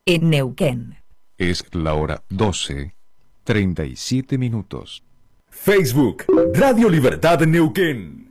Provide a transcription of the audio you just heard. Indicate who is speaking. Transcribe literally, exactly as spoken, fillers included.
Speaker 1: en Neuquén.
Speaker 2: Es la hora doce, treinta y siete minutos.
Speaker 3: Facebook, Radio Libertad Neuquén.